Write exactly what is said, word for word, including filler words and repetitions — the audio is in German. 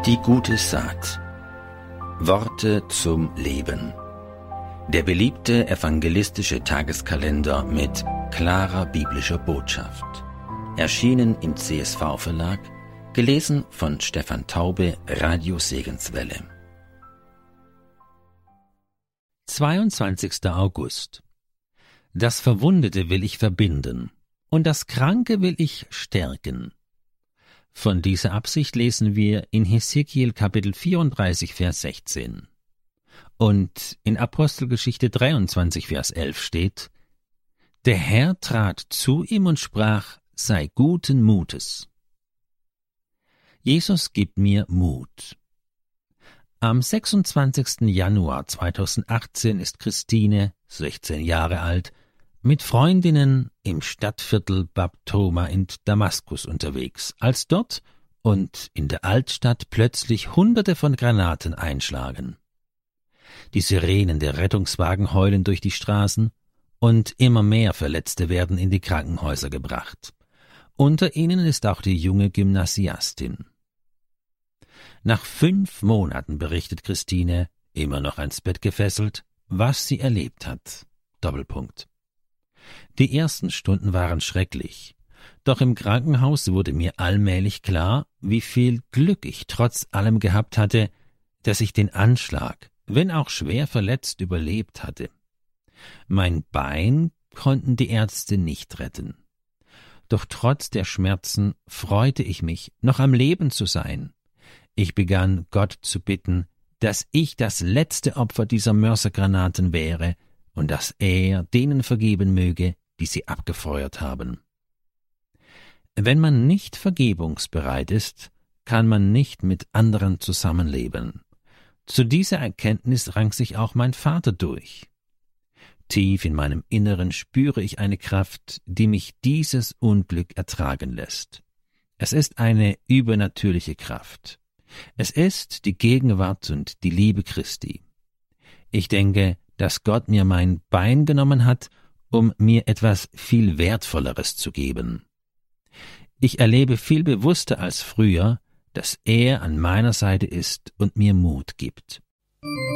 Die gute Saat. Worte zum Leben. Der beliebte evangelistische Tageskalender mit klarer biblischer Botschaft. Erschienen im C S V-Verlag, gelesen von Stefan Taube, Radio Segenswelle. zweiundzwanzigster August. Das Verwundete will ich verbinden, und das Kranke will ich stärken. Von dieser Absicht lesen wir in Hesekiel Kapitel vierunddreißig, Vers sechzehn. Und in Apostelgeschichte dreiundzwanzig, Vers elf steht: Der Herr trat zu ihm und sprach: Sei guten Mutes. Jesus gibt mir Mut. Am sechsundzwanzigsten Januar zweitausendachtzehn ist Christine, sechzehn Jahre alt, mit Freundinnen im Stadtviertel Bab Toma in Damaskus unterwegs, als dort und in der Altstadt plötzlich Hunderte von Granaten einschlagen. Die Sirenen der Rettungswagen heulen durch die Straßen und immer mehr Verletzte werden in die Krankenhäuser gebracht. Unter ihnen ist auch die junge Gymnasiastin. Nach fünf Monaten berichtet Christine, immer noch ans Bett gefesselt, was sie erlebt hat. Doppelpunkt. Die ersten Stunden waren schrecklich, doch im Krankenhaus wurde mir allmählich klar, wie viel Glück ich trotz allem gehabt hatte, dass ich den Anschlag, wenn auch schwer verletzt, überlebt hatte. Mein Bein konnten die Ärzte nicht retten. Doch trotz der Schmerzen freute ich mich, noch am Leben zu sein. Ich begann Gott zu bitten, dass ich das letzte Opfer dieser Mörsergranaten wäre und dass er denen vergeben möge, die sie abgefeuert haben. Wenn man nicht vergebungsbereit ist, kann man nicht mit anderen zusammenleben. Zu dieser Erkenntnis rang sich auch mein Vater durch. Tief in meinem Inneren spüre ich eine Kraft, die mich dieses Unglück ertragen lässt. Es ist eine übernatürliche Kraft. Es ist die Gegenwart und die Liebe Christi. Ich denke, dass Gott mir mein Bein genommen hat, um mir etwas viel Wertvolleres zu geben. Ich erlebe viel bewusster als früher, dass er an meiner Seite ist und mir Mut gibt.